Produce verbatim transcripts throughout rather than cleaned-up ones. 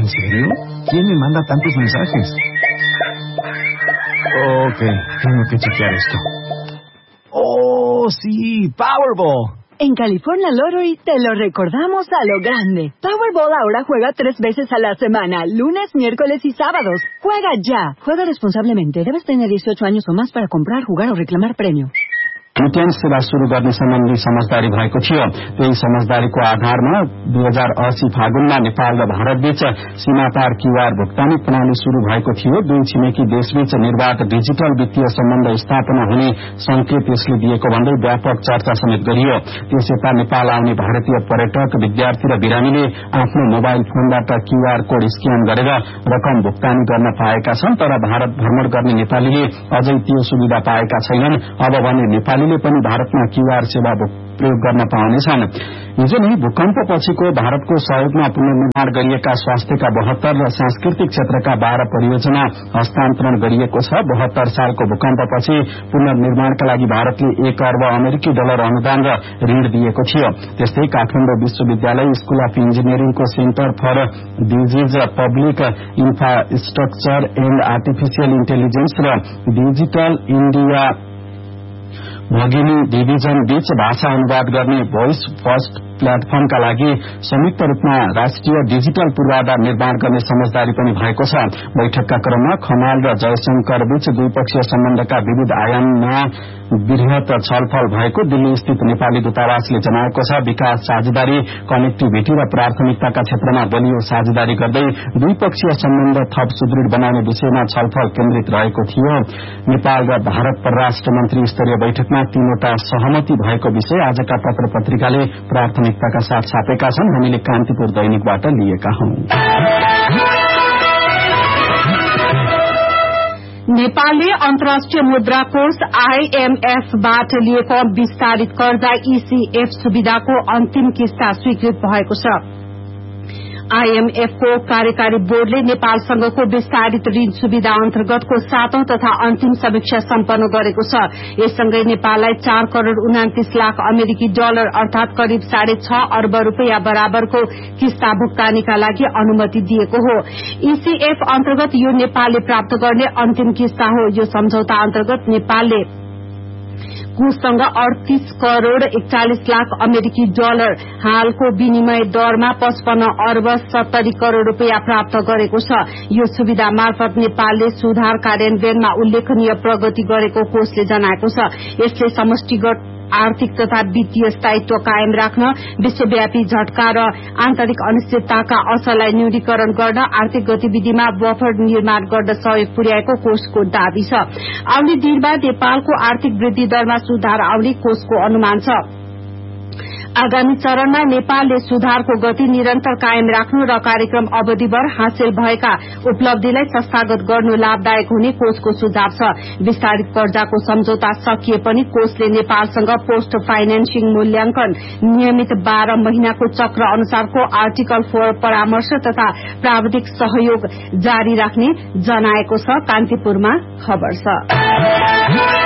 ¿En serio? ¿Quién me manda tantos mensajes? Ok, tengo que chequear esto. ¡Oh, sí! ¡Powerball! En California Lottery te lo recordamos a lo grande. Powerball ahora juega tres veces a la semana, lunes, miércoles y sábados. Juega ya. Juega responsablemente. Debes tener dieciocho años o más para comprar, jugar o reclamar premio. युटिएन सेवा शुरू गर्ने सम्बन्धी समझदारी भएको थियो। त्यही समझदारीको आधारमा दुई हजार अस्सी फागुनमा नेपाल र भारतबीच सीमापार क्यूआर भुक्तानी प्रणाली शुरू भएको थियो। दुई छिमेकी देशबीच निर्वाध डिजिटल वित्तीय सम्बन्ध स्थापना हुने संकेत यसले दिएको भन्दै व्यापक चर्चा समेत गरियो। त्यसयता नेपाल आउने भारतीय पर्यटक, विद्यार्थी र बिरामीले आफ्नो मोबाइल फोनबाट क्यूआर कोड स्क्यान गरेर रकम भुक्तानी गर्न पाएका छन्। तर भारत भ्रमण गर्ने नेपालीले अझै त्यो सुविधा पाएका छैनन्। अब भने नेपाली पनि भारतमा क्यूआर सेवा प्रयोग गर्न पाउनेछन्। हिजो नै भूकम्प पछिको भारतको सहयोगमा पुनर्निर्माण गरिएका स्वास्थ्यका बहत्तर र सांस्कृतिक क्षेत्रका बाह्र परियोजना हस्तान्तरण गरिएको छ। बहत्तर सालको भूकम्पपछि पुनर्निर्माणका लागि भारतले एक अर्ब अमेरिकी डलर अनुदान र ऋण दिएको थियो। त्यस्तै काठमाडौँ विश्वविद्यालय school of इन्जिनियरिङको centre for disease public infrastructure and artificial intelligence र डिजिटल इण्डिया भगिनी डिभिजन बीच भाषा अनुवाद गर्ने भोइस फर्स्ट प्लेटफर्मका लागि संयुक्त रूपमा राष्ट्रिय डिजिटल पूर्वाधार निर्माण गर्ने समझदारी पनि भएको छ। बैठकका क्रममा खनाल र जयशंकर बीच द्विपक्षीय सम्बन्धका विविध आयाममा वृहत छलफल भएको दिल्ली स्थित नेपाली दूतावासले जनाएको छ। विकास साझेदारी, कनेक्टिभिटी र प्राथमिकताका क्षेत्रमा बलियो साझेदारी गर्दै द्विपक्षीय सम्बन्ध थप सुदृढ़ बनाउने विषयमा छलफल केन्द्रित रहेको थियो। नेपाल र भारत परराष्ट्र मन्त्री स्तरीय बैठकमा तीनवटा सहमति भएको विषय आजका पत्र पत्रिकाले प्राथमिकताका साथ छापेका छन्। हामीले कान्तिपुर दैनिकबाट लिएका हौं। नेपालले अन्तर्राष्ट्रिय मुद्रा कोष आईएमएफबाट लिएको विस्तारित कर्जा ईसीएफ सुविधाको अन्तिम किस्ता स्वीकृत भएको छ। आईएमएफको कार्यकारी बोर्डले नेपालसँगको विस्तारित ऋण सुविधा अन्तर्गतको सातौं तथा अन्तिम समीक्षा सम्पन्न गरेको छ। यससँगै नेपाललाई चार करोड़ उनातीस लाख अमेरिकी डलर अर्थात करिब साढे छ अर्ब रूपियाँ बराबरको किस्ता भुक्तानीका लागि अनुमति दिएको हो। ईसीएफ अन्तर्गत यो नेपालले प्राप्त गर्ने अन्तिम किस्ता हो। यो सम्झौता अन्तर्गत नेपालले कोषसँग अडतीस करोड़ एकचालिस लाख अमेरिकी डलर हालको विनिमय दरमा पचपन्न अर्ब सत्तरी करोड़ रूपियाँ प्राप्त गरेको छ। यो सुविधा मार्फत नेपालले सुधार कार्यान्वयनमा उल्लेखनीय प्रगति गरेको कोषले जनाएको छ। यसले समष्टिगत आर्थिक तथा वित्तीय स्थायित्व कायम राख्न, विश्वव्यापी झट्का र आन्तरिक अनिश्चितताका असरलाई न्यूनीकरण गर्न, आर्थिक गतिविधिमा बफर निर्माण गर्न सहयोग पुर्याएको कोषको दावी छ। आउने दिनमा नेपालको आर्थिक वृद्धि दरमा सुधार आउने कोषको अनुमान छ। आगामी चरणमा नेपालले सुधारको गति निरन्तर कायम राख्नु र कार्यक्रम अवधिभर हासिल भएका उपलब्धिलाई संस्थागत गर्नु लाभदायक हुने कोषको सुझाव छ। विस्तारित कर्जाको सम्झौता सकिए पनि कोषले नेपालसँग पोस्ट फाइनेन्सिङ मूल्याङ्कन, नियमित बाह्र महिनाको चक्र अनुसारको आर्टिकल फोर परामर्श तथा प्राविधिक सहयोग जारी राख्ने जनाएको छ। कान्तिपुरमा खबर छ।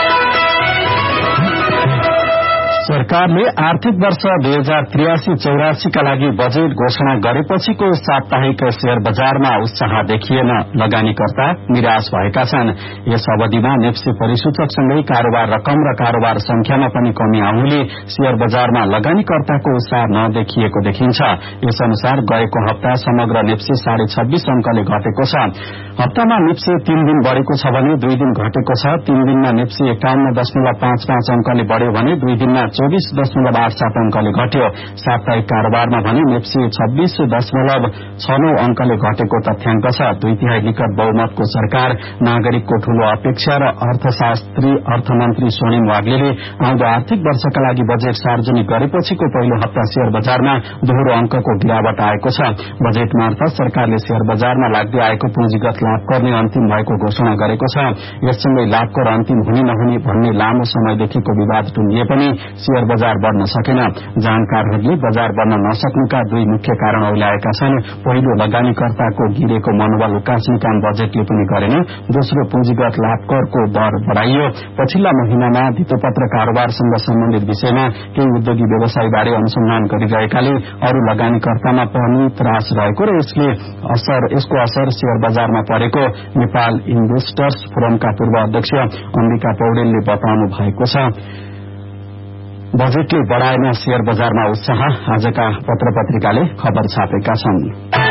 सरकारले आर्थिक वर्ष दुई हजार त्रियासी चौरासी का लागि बजेट घोषणा गरेपछिको साप्ताहिक शेयर बजारमा उत्साह देखिएन। लगानीकर्ता निराश भएका छन्। यस अवधिमा नेप्से परिसूचकसँगै कारोबार रकम र कारोबार संख्यामा पनि कमी आउनुले शेयर बजारमा लगानीकर्ताको उत्साह नदेखिएको देखिन्छ। यस अनुसार गएको हप्ता समग्र नेप्से साढे छब्बीस अंकले घटेको छ। हप्तामा नेप्से तीन दिन बढ़ेको छ भने दुई दिन घटेको छ। तीन दिनमा नेप्से एकाउन्न दशमलव पाँच पाँच अंकले बढ़्यो भने दुई दिनमा चौबीस दशमलव आठ सात अंकले घट्यो। साप्ताहिक कारोबारमा भने नेप्से छब्बीस दशमलव छ नौ अंकले घटेको तथ्याङ्क छ। दुई तिहाई निकट बहुमतको सरकार, नागरिकको ठूलो अपेक्षा र अर्थशास्त्री अर्थमन्त्री सोनिम वाग्लेले आउँदो आर्थिक वर्षका लागि बजेट सार्वजनिक गरेपछिको पहिलो हप्ता शेयर बजारमा दोहोरो अंकको गिरावट आएको छ। बजेट मार्फत सरकारले शेयर बजारमा लाग्दै आएको पुँजीगत लाभ गर्ने अन्तिम भएको घोषणा गरेको छ। यससँगै लाभ कर अन्तिम हुने नहुने भन्ने लामो समयदेखिको विवाद टुंगिए पनि शेयर बजार बढ़न सकेन। जानकारहरूले बजार बढ़न नसक्नुका दुई मुख्य कारण औल्याएका छन्। पहिलो, लगानीकर्ताको गिरेको मनोबल उकास्ने काम बजेटले पनि गरेन। दोस्रो, पुँजीगत लाभ करको दर बढ़ाइयो। पछिल्ला महिनामा धितोपत्र कारोबारसँग सम्बन्धित विषयमा केही उद्योगी व्यवसायीबारे अनुसन्धान गरिरहेकाले अरू लगानीकर्तामा पनि त्रास रहेको र यसले असर यसको असर शेयर बजारमा परेको नेपाल इन्भेस्टर्स फोरमका पूर्व अध्यक्ष अम्बिका पौडेलले बताउनु भएको छ। बजेटले बढ़ाएन शेयर बजारमा उत्साह, आजका पत्र पत्रिकाले खबर छापेका छन्।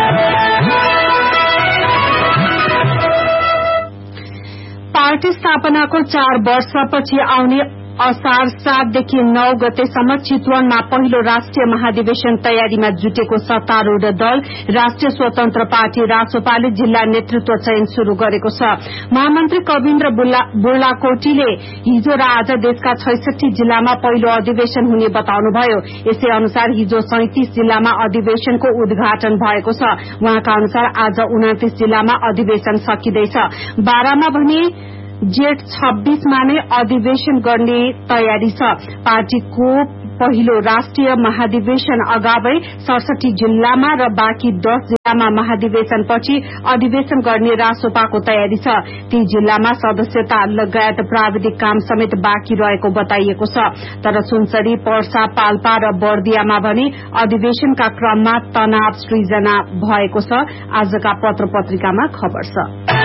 पार्टी स्थापनाको चार वर्षपछि आउने असार सातदेखि नौ गतेसम्म चितवनमा पहिलो राष्ट्रिय महाधिवेशन तयारीमा जुटेको सत्तारूढ़ दल राष्ट्रिय स्वतन्त्र पार्टी रासोपाले जिल्ला नेतृत्व चयन शुरू गरेको छ। महामन्त्री कविन्द्र बुर्लाकोटीले हिजो र आज देशका छैसठी जिल्लामा पहिलो अधिवेशन हुने बताउनुभयो। यसै अनुसार हिजो सैंतीस जिल्लामा अधिवेशनको उद्घाटन भएको छ। उहाँका अनुसार आज उनातीस जिल्लामा अधिवेशन सकिँदैछ। बाह्रमा भने जेठ छब्बीसमा नै अधिवेशन गर्ने तयारी छ। पार्टीको पहिलो राष्ट्रिय महाधिवेशन अगावै सडसठी जिल्लामा र बाँकी दस जिल्लामा महाधिवेशनपछि अधिवेशन गर्ने रासोपाको तयारी छ। ती जिल्लामा सदस्यता लगायत प्राविधिक काम समेत बाँकी रहेको बताइएको छ। तर सुनसरी, पर्सा, पाल्पा र बर्दियामा भने अधिवेशनका क्रममा तनाव सृजना भएको छ। आजका पत्र पत्रिकामा खबर छ।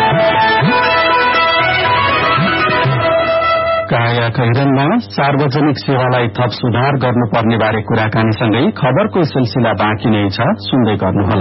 काया कैरनमा सार्वजनिक सेवालाई थप सुधार गर्नुपर्ने बारे कुराकानीसँगै खबरको सिलसिला बाँकी नै छ, सुन्दै गर्नुहोला।